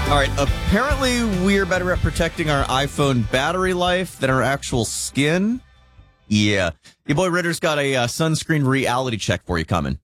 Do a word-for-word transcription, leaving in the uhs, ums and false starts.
All right, apparently we're better at protecting our iPhone battery life than our actual skin. Yeah. Your boy Ritter's got a uh, sunscreen reality check for you coming.